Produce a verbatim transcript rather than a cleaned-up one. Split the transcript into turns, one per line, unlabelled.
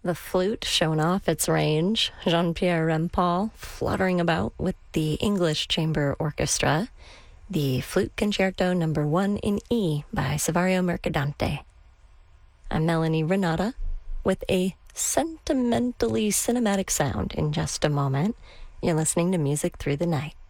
the flute showing off its range, Jean-Pierre Rampal fluttering about with the English Chamber Orchestra, the Flute Concerto number one in E by Savario Mercadante. I'm Melanie Renata with a sentimentally cinematic sound in just a moment. You're listening to Music Through the Night.